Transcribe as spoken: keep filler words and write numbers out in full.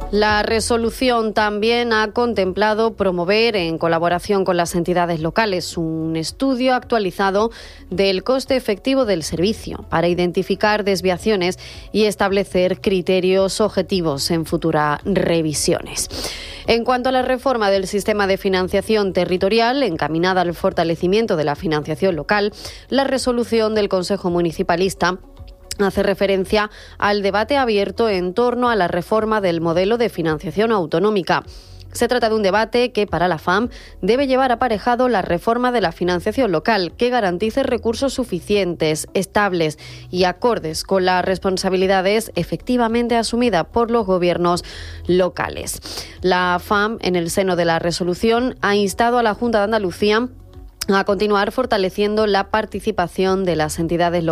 La resolución también ha contemplado promover, en colaboración con las entidades locales, un estudio actualizado del coste efectivo del servicio para identificar desviaciones y establecer criterios objetivos en futuras revisiones. En cuanto a la reforma del sistema de financiación territorial, encaminada al fortalecimiento de la financiación local, la resolución del Consejo Municipalista hace referencia al debate abierto en torno a la reforma del modelo de financiación autonómica. Se trata de un debate que, para la F A M, debe llevar aparejado la reforma de la financiación local, que garantice recursos suficientes, estables y acordes con las responsabilidades efectivamente asumidas por los gobiernos locales. La F A M, en el seno de la resolución, ha instado a la Junta de Andalucía a continuar fortaleciendo la participación de las entidades locales